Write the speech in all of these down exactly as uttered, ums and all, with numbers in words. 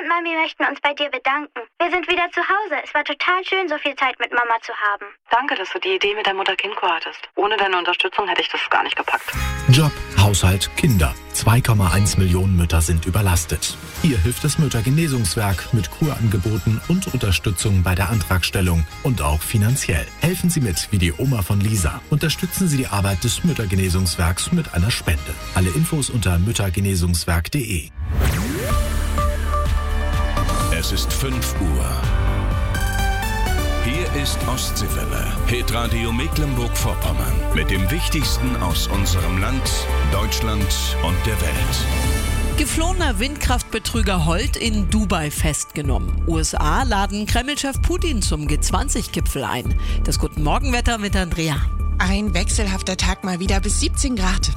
und Mami möchten uns bei dir bedanken. Wir sind wieder zu Hause. Es war total schön, so viel Zeit mit Mama zu haben. Danke, dass du die Idee mit der Mutter-Kind-Kur hattest. Ohne deine Unterstützung hätte ich das gar nicht gepackt. Job, Haushalt, Kinder. zwei Komma eins Millionen Mütter sind überlastet. Hier hilft das Müttergenesungswerk mit Kurangeboten und Unterstützung bei der Antragstellung und auch finanziell. Helfen Sie mit, wie die Oma von Lisa. Unterstützen Sie die Arbeit des Müttergenesungswerks mit einer Spende. Alle Infos unter müttergenesungswerk punkt de. Es ist fünf Uhr. Hier ist Ostseewelle, Hitradio Mecklenburg-Vorpommern. Mit dem Wichtigsten aus unserem Land, Deutschland und der Welt. Geflohener Windkraftbetrüger Holt in Dubai festgenommen. U S A laden Kreml-Chef Putin zum G zwanzig Gipfel ein. Das Guten Morgenwetter mit Andrea. Ein wechselhafter Tag mal wieder bis siebzehn Grad.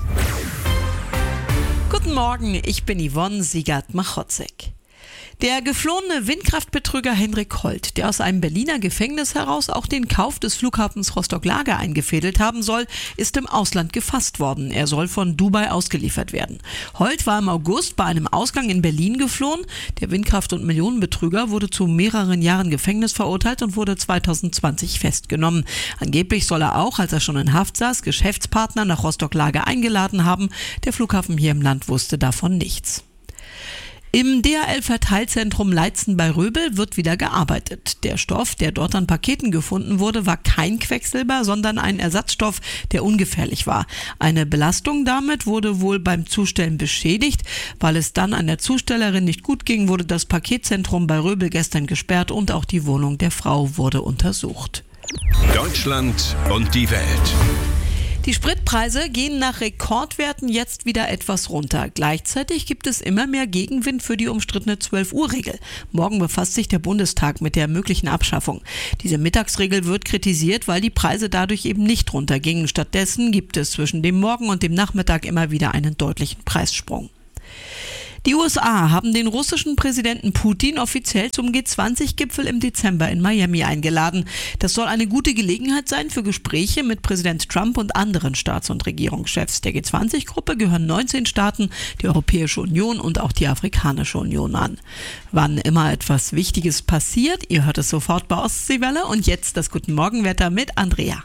Guten Morgen, ich bin Yvonne Siegert-Machotzek. Der geflohene Windkraftbetrüger Henrik Holt, der aus einem Berliner Gefängnis heraus auch den Kauf des Flughafens Rostock-Lager eingefädelt haben soll, ist im Ausland gefasst worden. Er soll von Dubai ausgeliefert werden. Holt war im August bei einem Ausgang in Berlin geflohen. Der Windkraft- und Millionenbetrüger wurde zu mehreren Jahren Gefängnis verurteilt und wurde zwanzig zwanzig festgenommen. Angeblich soll er auch, als er schon in Haft saß, Geschäftspartner nach Rostock-Lager eingeladen haben. Der Flughafen hier im Land wusste davon nichts. Im D H L-Verteilzentrum Leitzen bei Röbel wird wieder gearbeitet. Der Stoff, der dort an Paketen gefunden wurde, war kein Quecksilber, sondern ein Ersatzstoff, der ungefährlich war. Eine Belastung damit wurde wohl beim Zustellen beschädigt. Weil es dann an der Zustellerin nicht gut ging, wurde das Paketzentrum bei Röbel gestern gesperrt und auch die Wohnung der Frau wurde untersucht. Deutschland und die Welt. Die Spritpreise gehen nach Rekordwerten jetzt wieder etwas runter. Gleichzeitig gibt es immer mehr Gegenwind für die umstrittene zwölf-Uhr-Regel. Morgen befasst sich der Bundestag mit der möglichen Abschaffung. Diese Mittagsregel wird kritisiert, weil die Preise dadurch eben nicht runtergingen. Stattdessen gibt es zwischen dem Morgen und dem Nachmittag immer wieder einen deutlichen Preissprung. Die U S A haben den russischen Präsidenten Putin offiziell zum G zwanzig Gipfel im Dezember in Miami eingeladen. Das soll eine gute Gelegenheit sein für Gespräche mit Präsident Trump und anderen Staats- und Regierungschefs. Der G zwanzig Gruppe gehören neunzehn Staaten, die Europäische Union und auch die Afrikanische Union an. Wann immer etwas Wichtiges passiert, ihr hört es sofort bei Ostseewelle und jetzt das Guten Morgenwetter mit Andrea.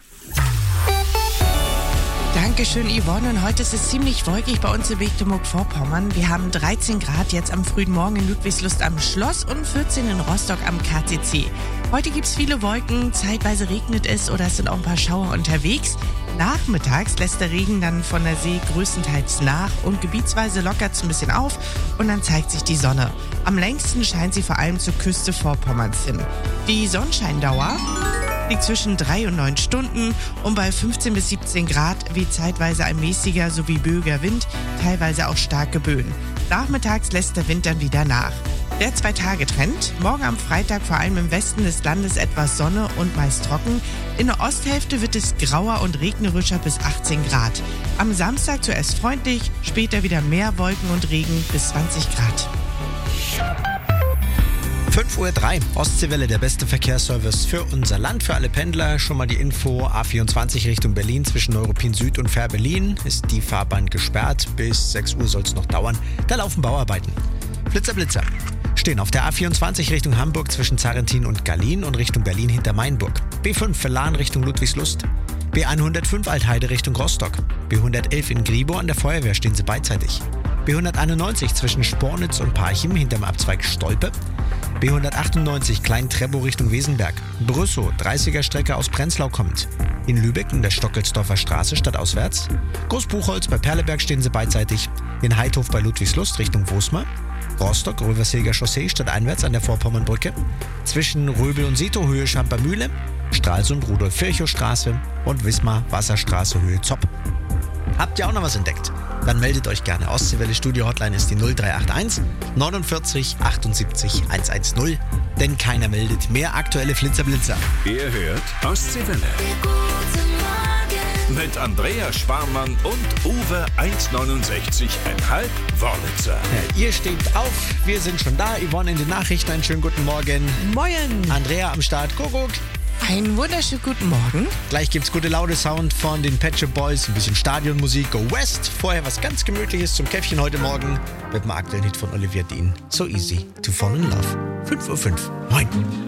Dankeschön, Yvonne. Und heute ist es ziemlich wolkig bei uns in Mecklenburg-Vorpommern. Wir haben dreizehn Grad jetzt am frühen Morgen in Ludwigslust am Schloss und vierzehn in Rostock am K C C. Heute gibt es viele Wolken, zeitweise regnet es oder es sind auch ein paar Schauer unterwegs. Nachmittags lässt der Regen dann von der See größtenteils nach und gebietsweise lockert es ein bisschen auf und dann zeigt sich die Sonne. Am längsten scheint sie vor allem zur Küste Vorpommerns hin. Die Sonnenscheindauer liegt zwischen drei und neun Stunden und bei fünfzehn bis siebzehn Grad weht zeitweise ein mäßiger sowie böiger Wind, teilweise auch starke Böen. Nachmittags lässt der Wind dann wieder nach. Der Zwei-Tage-Trend. Morgen am Freitag vor allem im Westen des Landes etwas Sonne und meist trocken. In der Osthälfte wird es grauer und regnerischer bis achtzehn Grad. Am Samstag zuerst freundlich, später wieder mehr Wolken und Regen bis zwanzig Grad. fünf Uhr drei, Ostseewelle, der beste Verkehrsservice für unser Land, für alle Pendler. Schon mal die Info, A vierundzwanzig Richtung Berlin zwischen Neuruppin Süd und Fähr-Berlin ist die Fahrbahn gesperrt. Bis sechs Uhr soll es noch dauern. Da laufen Bauarbeiten. Blitzer, Blitzer. Stehen auf der A vierundzwanzig Richtung Hamburg zwischen Zarentin und Gallien und Richtung Berlin hinter Mainburg. B fünf Verlan Richtung Ludwigslust. B hundertfünf Altheide Richtung Rostock. B hundertelf in Gribo an der Feuerwehr stehen sie beidseitig. B hunderteinundneunzig zwischen Spornitz und Parchim hinterm Abzweig Stolpe. B hundertachtundneunzig Klein-Treppow Richtung Wesenberg. Brüssow, dreißiger Strecke aus Prenzlau kommend. In Lübeck in der Stockelsdorfer Straße stadtauswärts. Großbuchholz bei Perleberg stehen sie beidseitig. In Heidhof bei Ludwigslust Richtung Wosmar. Rostock, Röversilger Chaussee stadteinwärts an der Vorpommernbrücke. Zwischen Röbel und Sito Höhe Schampermühle. Stralsund, Rudolf-Virchow-Straße und Wismar, Wasserstraße, Höhe Zopp. Habt ihr auch noch was entdeckt? Dann meldet euch gerne. Ostseewelle Studio Hotline ist die null drei acht eins neunundvierzig achtundsiebzig hundertzehn. Denn keiner meldet. Mehr aktuelle Flitzer-Blitzer. Ihr hört Ostseewelle. Mit Andrea Sparmann und Uwe eins neunundsechzig Komma fünf Wörlitzer. Ja, ihr steht auf, wir sind schon da. Yvonne in den Nachrichten, einen schönen guten Morgen. Moin. Andrea am Start, Kuckuck. Einen wunderschönen guten Morgen. Gleich gibt's gute Laune-Sound von den Pet Shop Boys, ein bisschen Stadionmusik, Go West. Vorher was ganz Gemütliches zum Käffchen heute Morgen mit dem aktuellen Hit von Olivia Dean. So easy to fall in love. fünf Uhr fünf. Moin.